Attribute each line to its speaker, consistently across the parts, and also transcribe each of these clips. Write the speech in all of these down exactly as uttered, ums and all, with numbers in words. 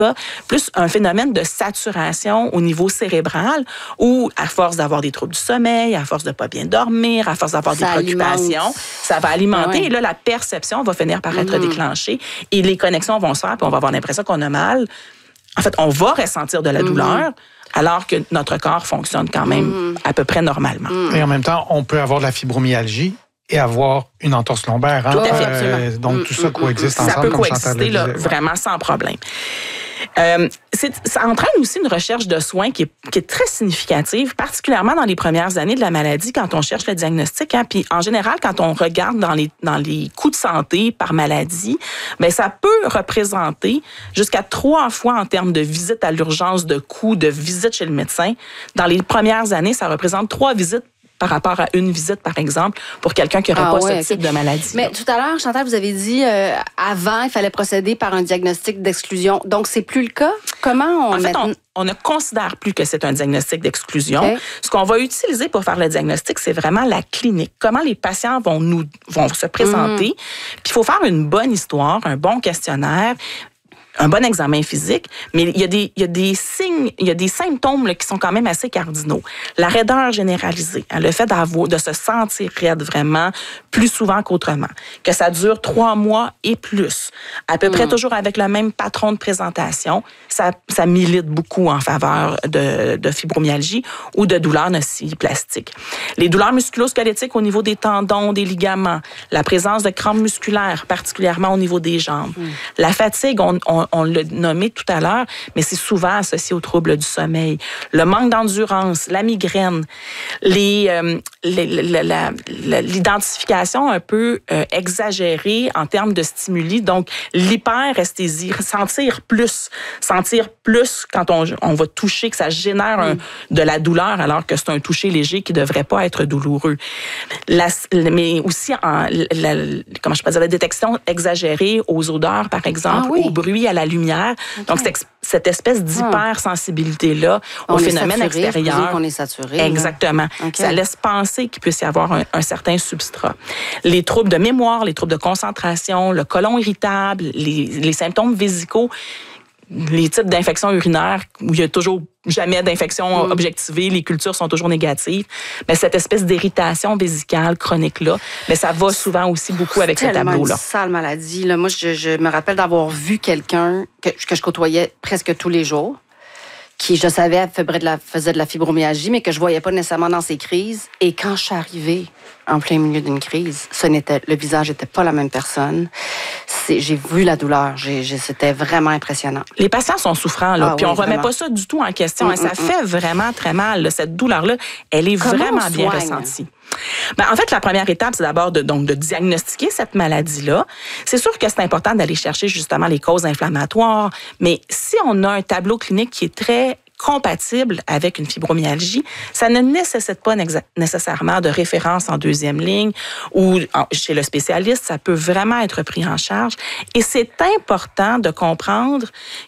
Speaker 1: pas, plus un phénomène de saturation au niveau cérébral où, à force d'avoir des troubles du sommeil, à force de pas bien dormir, à force d'avoir ça des préoccupations, alimente. ça va alimenter. Ah ouais. Et là, la perception va finir par être mm-hmm. déclenchée et les connexions vont se faire puis on va avoir l'impression qu'on a mal. En fait, on va ressentir de la mm-hmm. douleur alors que notre corps fonctionne quand même mm-hmm. à peu près normalement.
Speaker 2: Mm-hmm. Et en même temps, on peut avoir de la fibromyalgie et avoir une entorse lombaire. Hein?
Speaker 1: Tout à fait,
Speaker 2: euh, donc, mm-hmm. tout ça coexiste
Speaker 1: ça
Speaker 2: ensemble.
Speaker 1: Ça peut
Speaker 2: comme
Speaker 1: coexister là,
Speaker 2: disait,
Speaker 1: vraiment sans problème. Euh, c'est, ça entraîne aussi une recherche de soins qui est, qui est très significative, particulièrement dans les premières années de la maladie, quand on cherche le diagnostic. Hein, puis en général, quand on regarde dans les, dans les coûts de santé par maladie, bien, ça peut représenter jusqu'à trois fois en termes de visites à l'urgence, de coûts, de visites chez le médecin. Dans les premières années, ça représente trois visites par rapport à une visite, par exemple, pour quelqu'un qui n'aurait ah, pas ouais, ce type okay. de maladie.
Speaker 3: Mais tout à l'heure, Chantal, vous avez dit, euh, avant, il fallait procéder par un diagnostic d'exclusion. Donc, c'est plus le cas? Comment on...
Speaker 1: En fait, on, on ne considère plus que c'est un diagnostic d'exclusion. Okay. Ce qu'on va utiliser pour faire le diagnostic, c'est vraiment la clinique. Comment les patients vont, nous, vont se présenter. Mm. Puis, il faut faire une bonne histoire, un bon questionnaire, un bon examen physique, mais il y a des, il y a des signes, il y a des symptômes là, qui sont quand même assez cardinaux. La raideur généralisée, hein, le fait d'avoir, de se sentir raide vraiment plus souvent qu'autrement, que ça dure trois mois et plus, à peu mmh. près toujours avec le même patron de présentation, ça, ça milite beaucoup en faveur de, de fibromyalgie ou de douleurs nociplastiques. Les douleurs musculo-squelettiques au niveau des tendons, des ligaments, la présence de crampes musculaires, particulièrement au niveau des jambes, mmh. la fatigue, on, on On l'a nommé tout à l'heure, mais c'est souvent associé aux troubles du sommeil. Le manque d'endurance, la migraine, les, euh, les, la, la, la, l'identification un peu euh, exagérée en termes de stimuli. Donc, l'hyperesthésie, sentir plus, sentir plus quand on, on va toucher, que ça génère un, de la douleur alors que c'est un toucher léger qui ne devrait pas être douloureux. La, mais aussi, en, la, comment je peux dire, la détection exagérée aux odeurs, par exemple, ah oui. au bruit, à la lumière. Okay. Donc, c'est cette espèce d'hypersensibilité-là
Speaker 3: on
Speaker 1: au phénomène
Speaker 3: saturé,
Speaker 1: extérieur.
Speaker 3: On est saturé.
Speaker 1: Exactement. Okay. Ça laisse penser qu'il puisse y avoir un, un certain substrat. Les troubles de mémoire, les troubles de concentration, le côlon irritable, les, les symptômes vésicaux, les types d'infections urinaires où il y a toujours jamais d'infection mm. objectivée, les cultures sont toujours négatives, mais cette espèce d'irritation vésicale chronique-là, mais ça va souvent aussi beaucoup avec ce tableau-là.
Speaker 3: C'est tellement une sale maladie. Là. Moi, je, je me rappelle d'avoir vu quelqu'un que, que je côtoyais presque tous les jours, qui, je savais, faisait de, la, faisait de la fibromyalgie, mais que je voyais pas nécessairement dans ses crises. Et quand je suis arrivée en plein milieu d'une crise, ce n'était, le visage n'était pas la même personne. C'est, j'ai vu la douleur. J'ai, j'ai, c'était vraiment impressionnant.
Speaker 1: Les patients sont souffrants, là. Ah, puis oui, on ne remet pas ça du tout en question. Mm, hein, ça mm, fait mm. vraiment très mal. Là. Cette douleur-là, elle est Comment vraiment bien ressentie. Ben, en fait, la première étape, c'est d'abord de, donc, de diagnostiquer cette maladie-là. C'est sûr que c'est important d'aller chercher justement les causes inflammatoires, mais si on a un tableau clinique qui est très compatible avec une fibromyalgie, ça ne nécessite pas nécessairement de référence en deuxième ligne ou chez le spécialiste, ça peut vraiment être pris en charge. Et c'est important de comprendre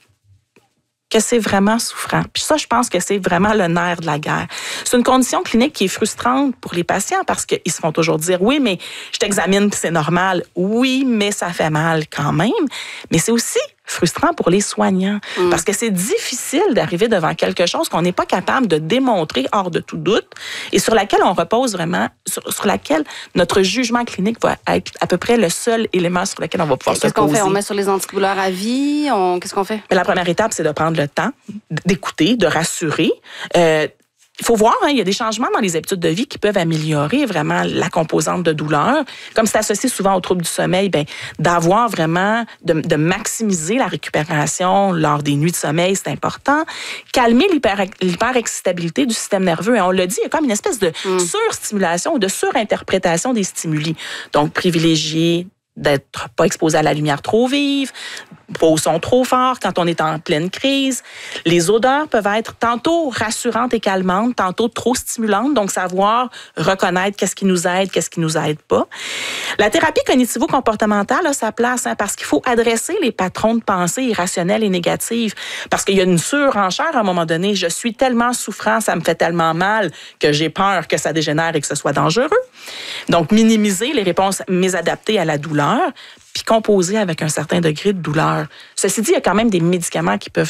Speaker 1: que c'est vraiment souffrant. Puis ça, je pense que c'est vraiment le nerf de la guerre. C'est une condition clinique qui est frustrante pour les patients parce qu'ils se font toujours dire « Oui, mais je t'examine puis c'est normal. » Oui, mais ça fait mal quand même. Mais c'est aussi frustrant pour les soignants mm. parce que c'est difficile d'arriver devant quelque chose qu'on n'est pas capable de démontrer hors de tout doute et sur laquelle on repose vraiment, sur, sur laquelle notre jugement clinique va être à peu près le seul élément sur lequel on va pouvoir
Speaker 3: et se
Speaker 1: qu'est-ce
Speaker 3: poser.
Speaker 1: Qu'est-ce
Speaker 3: qu'on fait? On met sur les antidouleurs à vie? On... Qu'est-ce qu'on fait?
Speaker 1: Mais la première étape, c'est de prendre le temps d'écouter, de rassurer. Euh, Il faut voir, hein, il y a des changements dans les habitudes de vie qui peuvent améliorer vraiment la composante de douleur. Comme c'est associé souvent aux troubles du sommeil, ben, d'avoir vraiment, de, de maximiser la récupération lors des nuits de sommeil, c'est important. Calmer l'hyper, l'hyperexcitabilité du système nerveux. Et on l'a dit, il y a comme une espèce de mm. surstimulation ou de surinterprétation des stimuli. Donc, privilégier d'être pas exposé à la lumière trop vive, pas au son trop fort quand on est en pleine crise. Les odeurs peuvent être tantôt rassurantes et calmantes, tantôt trop stimulantes, donc savoir reconnaître qu'est-ce qui nous aide, qu'est-ce qui nous aide pas. La thérapie cognitivo-comportementale a sa place hein, parce qu'il faut adresser les patrons de pensée irrationnels et négatifs parce qu'il y a une surenchère à un moment donné. Je suis tellement souffrant, ça me fait tellement mal que j'ai peur que ça dégénère et que ce soit dangereux. Donc, minimiser les réponses mésadaptées à la douleur puis composer avec un certain degré de douleur. Ceci dit, il y a quand même des médicaments qui peuvent